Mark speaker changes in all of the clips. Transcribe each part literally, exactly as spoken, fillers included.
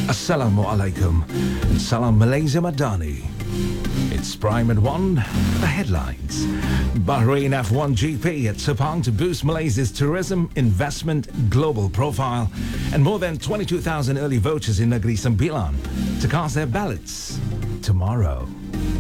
Speaker 1: Assalamualaikum. Salam Malaysia Madani. It's Prime at one, the headlines. Bahrain F one G P at Sepang to boost Malaysia's tourism, investment, global profile. And more than twenty-two thousand early voters in Negeri Sembilan to cast their ballots tomorrow.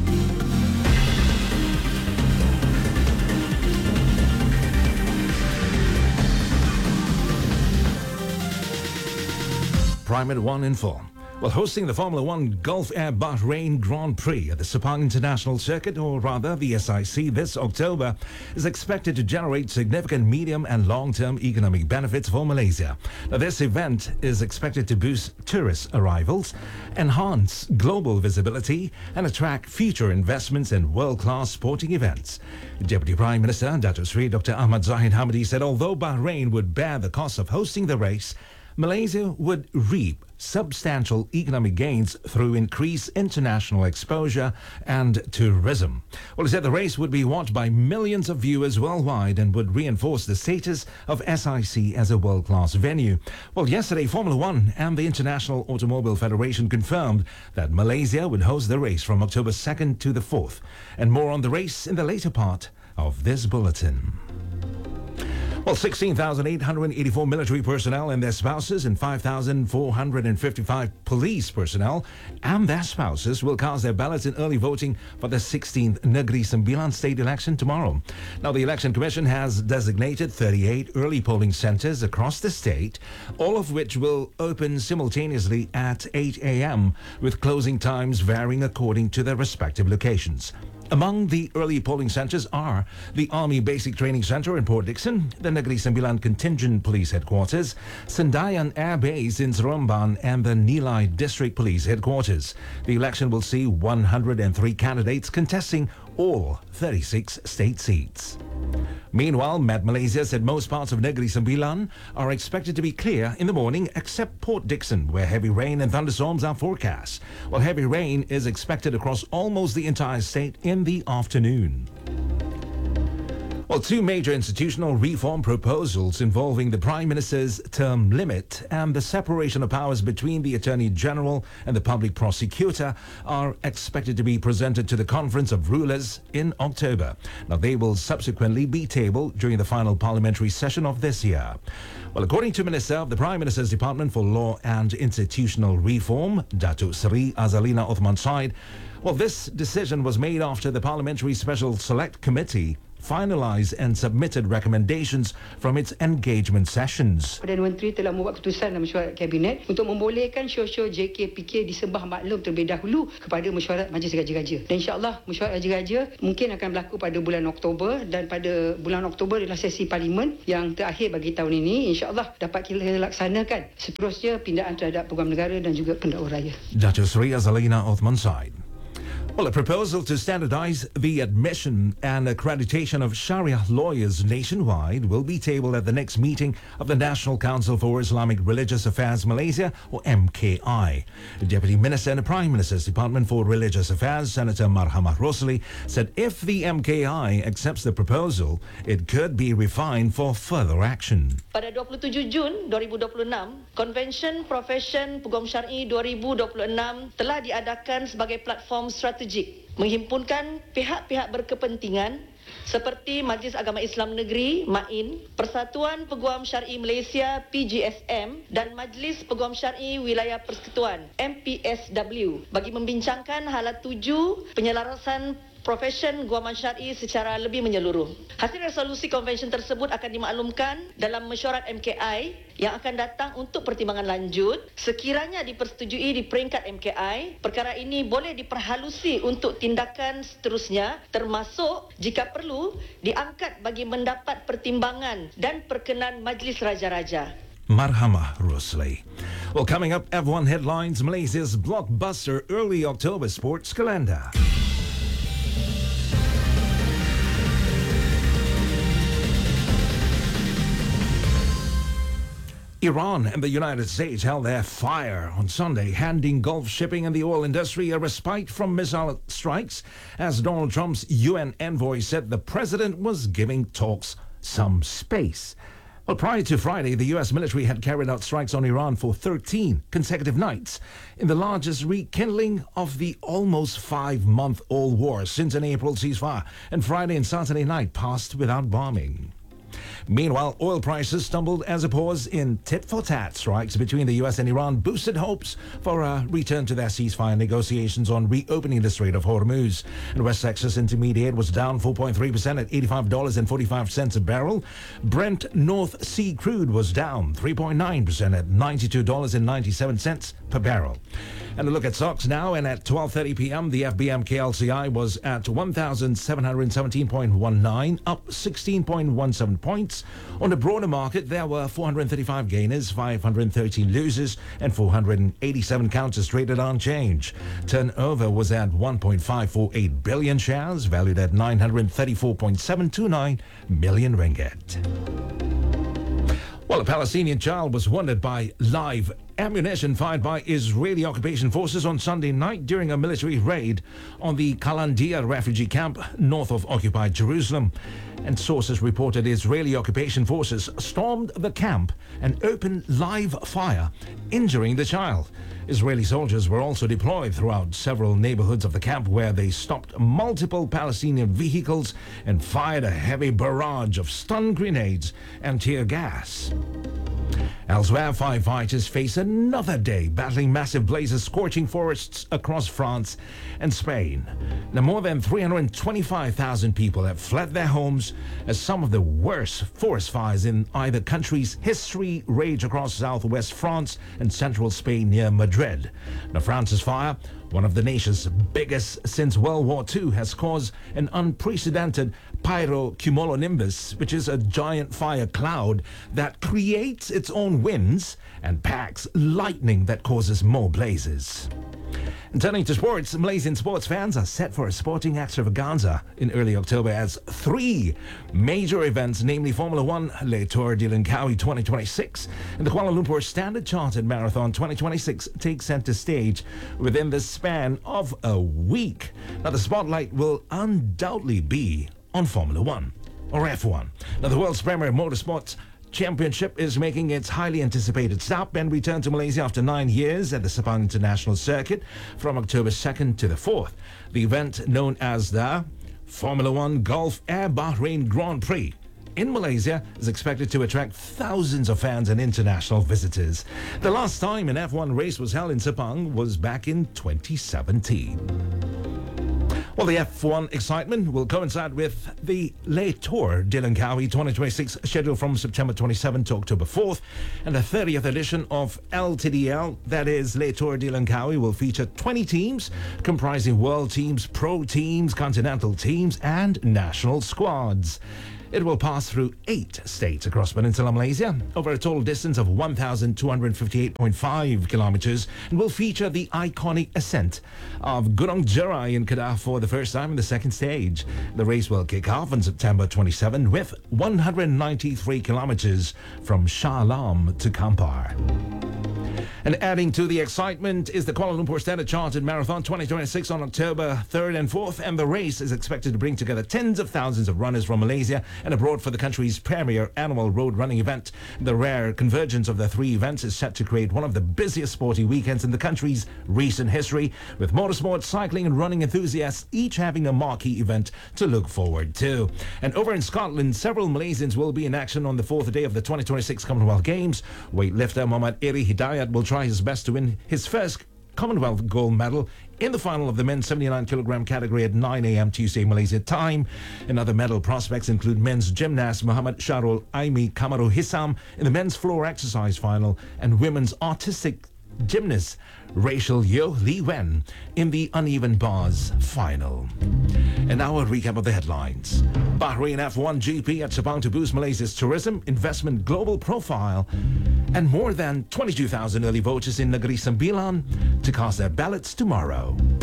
Speaker 1: Prime at one in full. Well, hosting the Formula One Gulf Air Bahrain Grand Prix at the Sepang International Circuit, or rather the S I C, this October, is expected to generate significant medium and long-term economic benefits for Malaysia. Now, this event is expected to boost tourist arrivals, enhance global visibility, and attract future investments in world-class sporting events. Deputy Prime Minister Dato' Sri Doctor Ahmad Zahid Hamidi said although Bahrain would bear the cost of hosting the race, Malaysia would reap substantial economic gains through increased international exposure and tourism. Well, he said the race would be watched by millions of viewers worldwide and would reinforce the status of S I C as a world-class venue. Well, yesterday, Formula One and the International Automobile Federation confirmed that Malaysia would host the race from October second to the fourth. And more on the race in the later part of this bulletin. Well, sixteen thousand eight hundred eighty-four military personnel and their spouses and five thousand four hundred fifty-five police personnel and their spouses will cast their ballots in early voting for the sixteenth Negeri Sembilan state election tomorrow. Now, the Election Commission has designated thirty-eight early polling centres across the state, all of which will open simultaneously at eight a.m., with closing times varying according to their respective locations. Among the early polling centres are the Army Basic Training Centre in Port Dickson, the Negeri Sembilan Contingent Police Headquarters, Sendayan Air Base in Seremban, and the Nilai District Police Headquarters. The election will see one hundred three candidates contesting all thirty-six state seats. Meanwhile, Met Malaysia said most parts of Negeri Sembilan are expected to be clear in the morning except Port Dickson, where heavy rain and thunderstorms are forecast. While heavy rain is expected across almost the entire state in the afternoon. Well, two major institutional reform proposals involving the Prime Minister's term limit and the separation of powers between the Attorney General and the Public Prosecutor are expected to be presented to the Conference of Rulers in October. Now, they will subsequently be tabled during the final parliamentary session of this year. Well, according to Minister of the Prime Minister's Department for Law and Institutional Reform, Datuk Seri Azalina Othman Said, well, this decision was made after the Parliamentary Special Select Committee finalised and submitted recommendations from its engagement sessions.
Speaker 2: Perdana Menteri telah membuat keputusan dalam mesyuarat Kabinet untuk membolehkan show-show J K P K disembah maklum terlebih dahulu kepada mesyuarat Majlis Raja-Raja. Dan insya-Allah mesyuarat Raja-Raja mungkin akan berlaku pada bulan Oktober, dan pada bulan Oktober adalah sesi parlimen yang terakhir bagi tahun ini. Insya-Allah dapat kita laksanakan seterusnya pindaan terhadap program negara dan juga pendakwa raya.
Speaker 1: Datuk Seri Azalina Othman Said. Well, a proposal to standardize the admission and accreditation of Sharia lawyers nationwide will be tabled at the next meeting of the National Council for Islamic Religious Affairs Malaysia, or M K I. The Deputy Minister in the Prime Minister's Department for Religious Affairs, Senator Marhamah Rosli, said if the M K I accepts the proposal, it could be refined for further action.
Speaker 3: Pada dua puluh tujuh Jun dua ribu dua puluh enam, Convention Profession Peguam Syar'i dua ribu dua puluh enam telah diadakan sebagai platform strategik menghimpunkan pihak-pihak berkepentingan seperti Majlis Agama Islam Negeri M A I N, Persatuan Peguam Syar'i Malaysia P G S M dan Majlis Peguam Syar'i Wilayah Persekutuan M P S W bagi membincangkan hala tuju penyelarasan profesion guaman syar'i secara lebih menyeluruh. Hasil resolusi konvensyen tersebut akan dimaklumkan dalam mesyuarat M K I yang akan datang untuk pertimbangan lanjut. Sekiranya dipersetujui di peringkat M K I, perkara ini boleh diperhalusi untuk tindakan seterusnya, termasuk jika perlu diangkat bagi mendapat pertimbangan dan perkenan Majlis Raja-Raja.
Speaker 1: Marhamah Rosli. Well, coming up, F one headlines, Malaysia's blockbuster early October sports calendar. Iran and the United States held their fire on Sunday, handing Gulf shipping and the oil industry a respite from missile strikes, as Donald Trump's U N envoy said the president was giving talks some space. Well, prior to Friday, the U S military had carried out strikes on Iran for thirteen consecutive nights in the largest rekindling of the almost five-month-old war since an April ceasefire, and Friday and Saturday night passed without bombing. Meanwhile, oil prices stumbled as a pause in tit-for-tat strikes between the U S and Iran boosted hopes for a return to their ceasefire negotiations on reopening the Strait of Hormuz. And West Texas Intermediate was down four point three percent at eighty-five dollars and forty-five cents a barrel. Brent North Sea crude was down three point nine percent at ninety-two dollars and ninety-seven cents per barrel. And a look at stocks now, and at twelve thirty p.m. the F B M K L C I was at one thousand seven hundred seventeen point one nine, up sixteen point one seven points. On the broader market, there were four hundred thirty-five gainers, five hundred thirteen losers, and four hundred eighty-seven counters traded on change. Turnover was at one point five four eight billion shares, valued at nine hundred thirty-four point seven two nine million ringgit. Well, a Palestinian child was wounded by live ammunition fired by Israeli occupation forces on Sunday night during a military raid on the Kalandia refugee camp north of occupied Jerusalem. And sources reported Israeli occupation forces stormed the camp and opened live fire, injuring the child. Israeli soldiers were also deployed throughout several neighborhoods of the camp, where they stopped multiple Palestinian vehicles and fired a heavy barrage of stun grenades and tear gas. Elsewhere, firefighters face another day battling massive blazes scorching forests across France and Spain. Now, more than three hundred twenty-five thousand people have fled their homes as some of the worst forest fires in either country's history rage across southwest France and central Spain near Madrid. Now, France's fire, one of the nation's biggest since World War Two, has caused an unprecedented pyrocumulonimbus, which is a giant fire cloud that creates its own winds and packs lightning that causes more blazes. And turning to sports, Malaysian sports fans are set for a sporting extravaganza in early October as three major events, namely Formula One Le Tour de Langkawi twenty twenty-six and the Kuala Lumpur Standard Chartered Marathon twenty twenty-six, take center stage within the span of a week. Now, the spotlight will undoubtedly be on Formula One, or F one. Now, the world's premier motorsports Championship is making its highly anticipated stop and return to Malaysia after nine years at the Sepang International Circuit from October second to the fourth. The event, known as the Formula One Gulf Air Bahrain Grand Prix in Malaysia, is expected to attract thousands of fans and international visitors. The last time an F one race was held in Sepang was back in twenty seventeen. Well, the F one excitement will coincide with the Le Tour de Langkawi twenty twenty-six, scheduled from September twenty-seventh to October fourth, and the thirtieth edition of L T D L, that is Le Tour de Langkawi, will feature twenty teams comprising world teams, pro teams, continental teams, and national squads. It will pass through eight states across Peninsular Malaysia over a total distance of one thousand two hundred fifty-eight point five kilometers, and will feature the iconic ascent of Gunung Jerai in Kedah for the first time in the second stage. The race will kick off on September twenty-seventh with one hundred ninety-three kilometers from Shah Alam to Kampar. And adding to the excitement is the Kuala Lumpur Standard Chartered Marathon twenty twenty-six on October third and fourth, and the race is expected to bring together tens of thousands of runners from Malaysia and abroad for the country's premier annual road running event. The rare convergence of the three events is set to create one of the busiest sporting weekends in the country's recent history, with motorsports, cycling and running enthusiasts each having a marquee event to look forward to. And over in Scotland, several Malaysians will be in action on the fourth day of the twenty twenty-six Commonwealth Games. Weightlifter Muhammad Eri Hidayat will try his best to win his first Commonwealth gold medal in the final of the men's seventy-nine kilogram category at nine a.m. Tuesday Malaysia time. And other medal prospects include men's gymnast Muhammad Sharul Aimi Kamaru Hissam in the men's floor exercise final, and women's artistic gymnast Rachel Yo Lee Wen in the uneven bars final. And now a recap of the headlines. Bahrain F one G P at Sepang to boost Malaysia's tourism, investment, global profile, and more than twenty-two thousand early voters in Negeri Sembilan to cast their ballots tomorrow.